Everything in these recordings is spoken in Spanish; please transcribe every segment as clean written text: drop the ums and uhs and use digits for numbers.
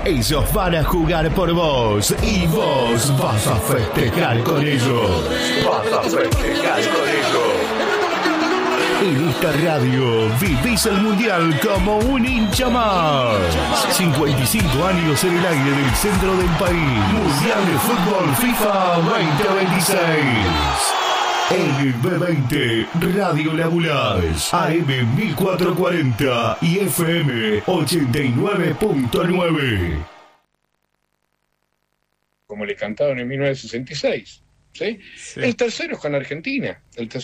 Ellos van a jugar por vos y vos vas a festejar con ellos. Vas a festejar con ellos. En esta radio vivís el mundial como un hincha más. 55 años en el aire del centro del país. Mundial de Fútbol FIFA 2026. En el B20, Radio Lagunas, AM 1440 y FM 89.9. Como le cantaron en 1966, ¿sí? Sí. El tercero es con Argentina,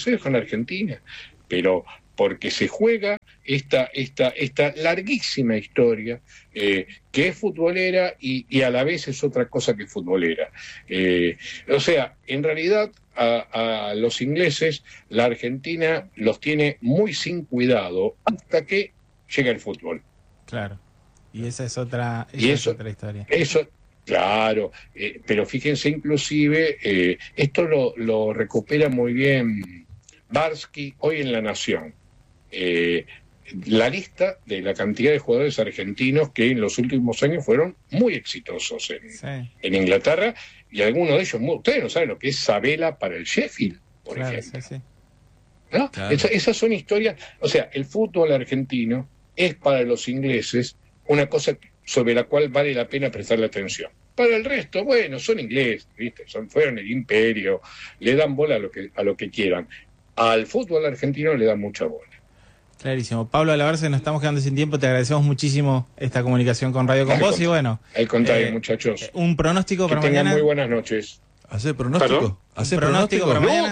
pero porque se juega esta larguísima historia que es futbolera y a la vez es otra cosa que futbolera. O sea, en realidad a los ingleses la Argentina los tiene muy sin cuidado hasta que llega el fútbol. Claro, y esa es otra historia. Eso, claro, pero fíjense inclusive, esto lo recupera muy bien Barsky hoy en La Nación. La lista de la cantidad de jugadores argentinos que en los últimos años fueron muy exitosos en Inglaterra, y algunos de ellos, ustedes no saben lo que es Sabela para el Sheffield, por ejemplo. Sí. ¿No? Claro. Esas son historias, o sea, el fútbol argentino es para los ingleses una cosa sobre la cual vale la pena prestarle atención. Para el resto, bueno, son ingleses, ¿viste? Fueron el imperio, le dan bola a lo que quieran. Al fútbol argentino le dan mucha bola. Clarísimo. Pablo Alabarce, nos estamos quedando sin tiempo. Te agradecemos muchísimo esta comunicación con Radio Con Vos. Y bueno, al contrario, muchachos. Un pronóstico que para tengan mañana. Muy buenas noches. ¿Hace pronóstico? ¿Hace pronóstico para mañana?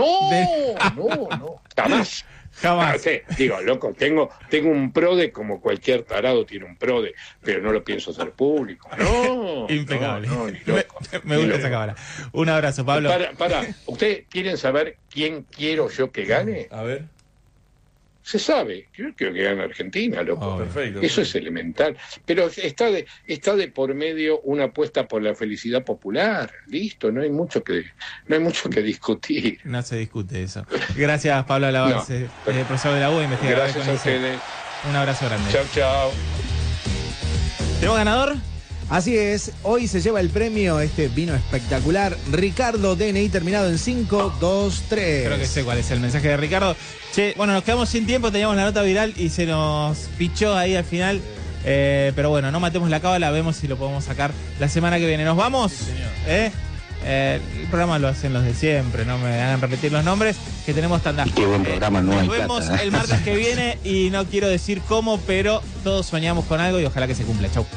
No. Jamás. Digo, loco, tengo un PRODE como cualquier tarado tiene un PRODE, pero no lo pienso hacer público. No. Impecable. No, ni loco. Me gusta esa cámara. Un abrazo, Pablo. ¿Ustedes quieren saber quién quiero yo que gane? A ver. Se sabe, yo quiero que gane Argentina, loco. Perfecto. Eso es elemental. Pero está de por medio una apuesta por la felicidad popular. Listo, no hay mucho que discutir. No se discute eso. Gracias, Pablo Alabarce, profesor de la U, investigador. Gracias a ustedes. Un abrazo grande. Chao. ¿Tenemos ganador? Así es, hoy se lleva el premio, este vino espectacular, Ricardo, DNI terminado en 523. Creo que sé cuál es el mensaje de Ricardo. Che, bueno, nos quedamos sin tiempo, teníamos la nota viral y se nos pichó ahí al final. Pero bueno, no matemos la cábala, vemos si lo podemos sacar la semana que viene. ¿Nos vamos? Sí, señor. El programa lo hacen los de siempre, no me hagan repetir los nombres, que tenemos tanda. Qué buen programa, no hay Nos vemos plata, el martes que viene y no quiero decir cómo, pero todos soñamos con algo y ojalá que se cumpla. Chau.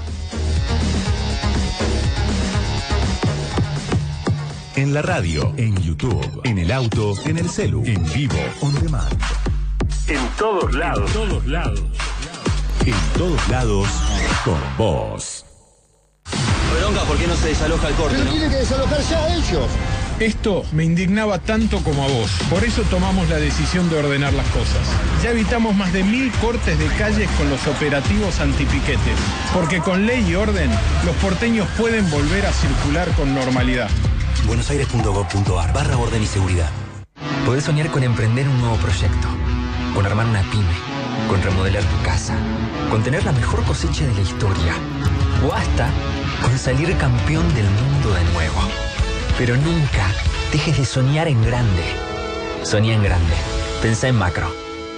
En la radio, en YouTube, en el auto, en el celu, en vivo, on demand. En todos lados. En todos lados, con vos. Bronca, ¿por qué no se desaloja el corte? Pero tiene que desalojar ya a ellos. Esto me indignaba tanto como a vos. Por eso tomamos la decisión de ordenar las cosas. Ya evitamos más de 1000 cortes de calles con los operativos antipiquetes. Porque con ley y orden, los porteños pueden volver a circular con normalidad. buenosaires.gov.ar/orden y seguridad. Podés soñar con emprender un nuevo proyecto, con armar una pyme, con remodelar tu casa, con tener la mejor cosecha de la historia, o hasta con salir campeón del mundo de nuevo. Pero nunca dejes de soñar en grande. Soñá en grande. Pensá en macro.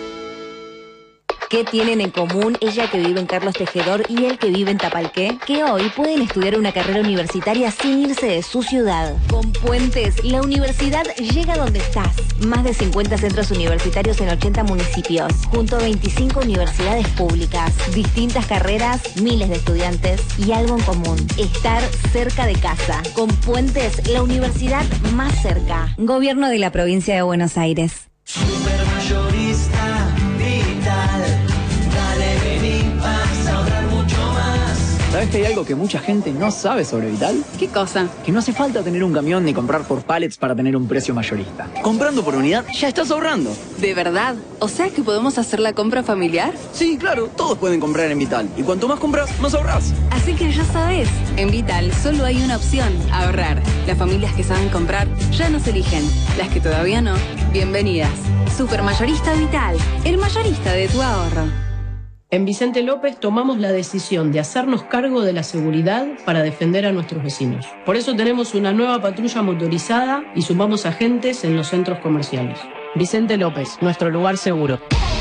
¿Qué tienen en común ella que vive en Carlos Tejedor y él que vive en Tapalqué? Que hoy pueden estudiar una carrera universitaria sin irse de su ciudad. Con Puentes, la universidad llega donde estás. Más de 50 centros universitarios en 80 municipios, junto a 25 universidades públicas. Distintas carreras, miles de estudiantes y algo en común: estar cerca de casa. Con Puentes, la universidad más cerca. Gobierno de la Provincia de Buenos Aires. Supermayorista Vital. Dale, vení, vas a ahorrar mucho más. ¿Sabes que hay algo que mucha gente no sabe sobre Vital? ¿Qué cosa? Que no hace falta tener un camión ni comprar por pallets para tener un precio mayorista. Comprando por unidad ya estás ahorrando. ¿De verdad? ¿O sea que podemos hacer la compra familiar? Sí, claro, todos pueden comprar en Vital. Y cuanto más compras, más ahorrás. Así que ya sabes, en Vital solo hay una opción: ahorrar. Las familias que saben comprar ya nos eligen. Las que todavía no, bienvenidas. Supermayorista Vital, el mayorista de tu ahorro. En Vicente López tomamos la decisión de hacernos cargo de la seguridad para defender a nuestros vecinos. Por eso tenemos una nueva patrulla motorizada y sumamos agentes en los centros comerciales. Vicente López, nuestro lugar seguro.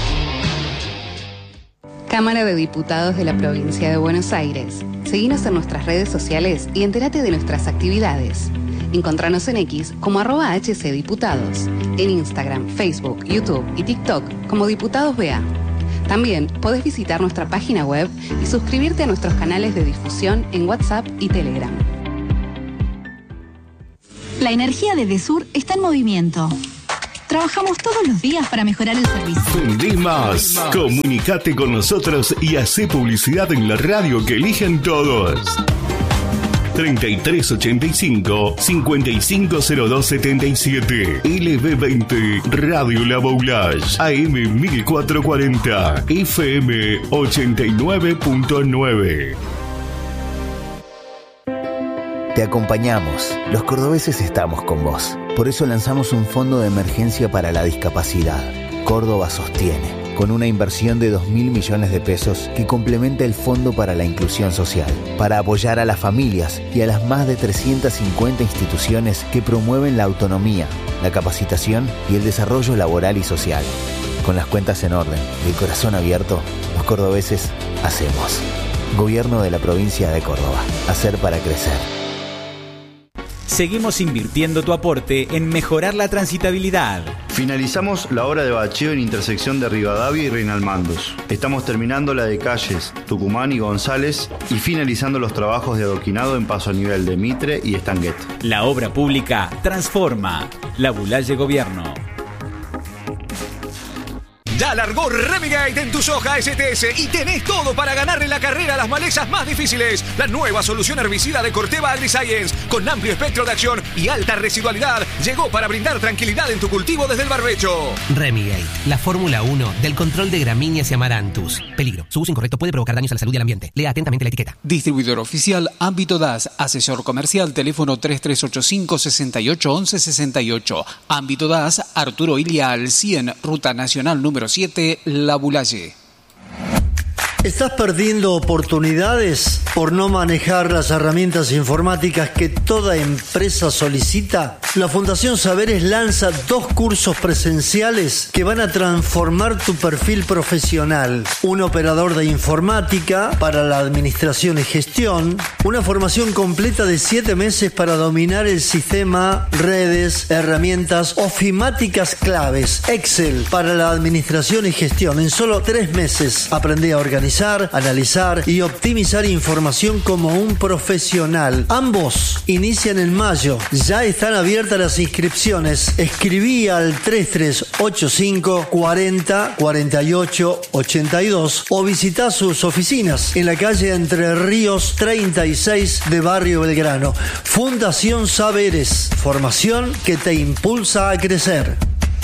Cámara de Diputados de la Provincia de Buenos Aires. Seguinos en nuestras redes sociales y entérate de nuestras actividades. Encontranos en X como @HCDiputados. En Instagram, Facebook, YouTube y TikTok como Diputados BA. También podés visitar nuestra página web y suscribirte a nuestros canales de difusión en WhatsApp y Telegram. La energía de Edesur está en movimiento. Trabajamos todos los días para mejorar el servicio. Vendí más. Comunicate con nosotros y hacé publicidad en la radio que eligen todos. 3385 550277 LB20 Radio La Boulage AM 1440 FM 89.9. Te acompañamos. Los cordobeses estamos con vos. Por eso lanzamos un fondo de emergencia para la discapacidad. Córdoba sostiene, con una inversión de 2.000 millones de pesos que complementa el Fondo para la Inclusión Social, para apoyar a las familias y a las más de 350 instituciones que promueven la autonomía, la capacitación y el desarrollo laboral y social. Con las cuentas en orden y el corazón abierto, los cordobeses hacemos. Gobierno de la provincia de Córdoba. Hacer para crecer. Seguimos invirtiendo tu aporte en mejorar la transitabilidad. Finalizamos la obra de bacheo en intersección de Rivadavia y Reinalmandos. Estamos terminando la de calles Tucumán y González y finalizando los trabajos de adoquinado en paso a nivel de Mitre y Estanguet. La obra pública transforma. La Boulaye Gobierno. Ya largó Remigate en tu soja STS y tenés todo para ganarle la carrera a las malezas más difíciles. La nueva solución herbicida de Corteva AgriScience, con amplio espectro de acción y alta residualidad, llegó para brindar tranquilidad en tu cultivo desde el barbecho. Remigate, la Fórmula 1 del control de gramíneas y amaranthus. Peligro, su uso incorrecto puede provocar daños a la salud y al ambiente. Lea atentamente la etiqueta. Distribuidor oficial Ámbito DAS, asesor comercial, teléfono 3385 68 11 68. Ámbito DAS, Arturo Ilia al 100, Ruta Nacional número 7, La Boulaye. ¿Estás perdiendo oportunidades por no manejar las herramientas informáticas que toda empresa solicita? La Fundación Saberes lanza 2 cursos presenciales que van a transformar tu perfil profesional. Un operador de informática para la administración y gestión. Una formación completa de 7 meses para dominar el sistema, redes, herramientas ofimáticas claves. Excel para la administración y gestión. En solo 3 meses aprendí a organizar, analizar y optimizar información como un profesional. Ambos inician en mayo. Ya están abiertas las inscripciones. Escribí al 3385 40 48 82 o visita sus oficinas en la calle Entre Ríos 36 de Barrio Belgrano. Fundación Saberes. Formación que te impulsa a crecer.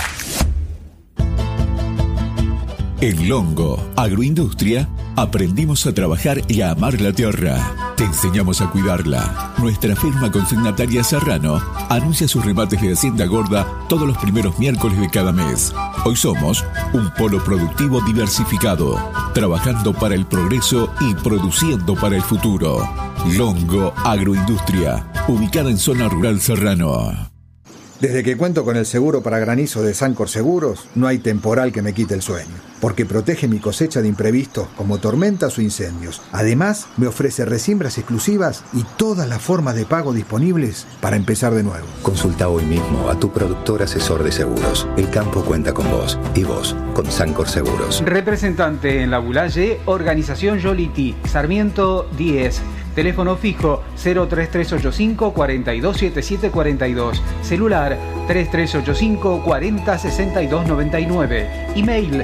En Longo Agroindustria aprendimos a trabajar y a amar la tierra. Te enseñamos a cuidarla. Nuestra firma consignataria Serrano anuncia sus remates de Hacienda Gorda todos los primeros miércoles de cada mes. Hoy somos un polo productivo diversificado, trabajando para el progreso y produciendo para el futuro. Longo Agroindustria, ubicada en zona rural Serrano. Desde que cuento con el seguro para granizo de Sancor Seguros, no hay temporal que me quite el sueño, porque protege mi cosecha de imprevistos como tormentas o incendios. Además, me ofrece resiembras exclusivas y todas las formas de pago disponibles para empezar de nuevo. Consulta hoy mismo a tu productor asesor de seguros. El campo cuenta con vos y vos con Sancor Seguros. Representante en La Boulaye, Organización Yoliti, Sarmiento 10. Teléfono fijo 03385 427742. Celular 3385 406299. Email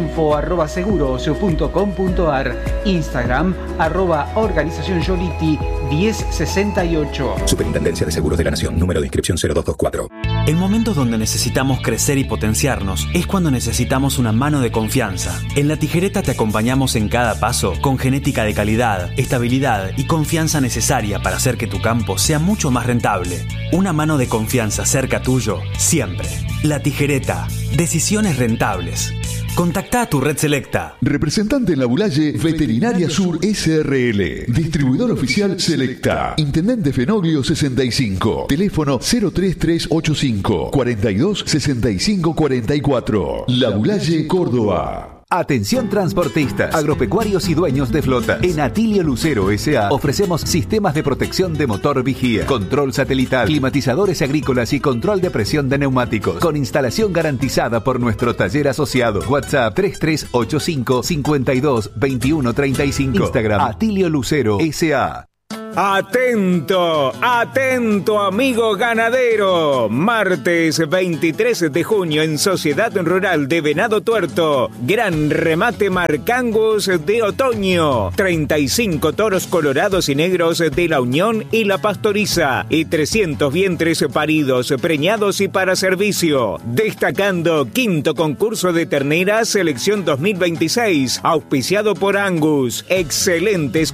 info@seguros.com.ar. Instagram @Organización Yoliti 1068. Superintendencia de Seguros de la Nación. Número de inscripción 0224. En momentos donde necesitamos crecer y potenciarnos es cuando necesitamos una mano de confianza. En La Tijereta te acompañamos en cada paso con genética de calidad, estabilidad y confianza necesaria para hacer que tu campo sea mucho más rentable. Una mano de confianza cerca tuyo, siempre. La Tijereta. Decisiones rentables. Contactá a tu red selecta. Representante en la Bulaye, Veterinaria Sur SRL. Distribuidor oficial Selecta. Intendente Fenoglio 65. Teléfono 03385 42 65 44. La Bulaye, Córdoba. Atención transportistas, agropecuarios y dueños de flota. En Atilio Lucero S.A. ofrecemos sistemas de protección de motor vigía, control satelital, climatizadores agrícolas y control de presión de neumáticos, con instalación garantizada por nuestro taller asociado. WhatsApp 3385 52 21 35. Instagram Atilio Lucero S.A. Atento, atento amigo ganadero. Martes 23 de junio en Sociedad Rural de Venado Tuerto. Gran remate Marcangus de otoño. 35 toros colorados y negros de la Unión y la Pastoriza. Y 300 vientres paridos, preñados y para servicio. Destacando quinto concurso de terneras selección 2026. Auspiciado por Angus. Excelentes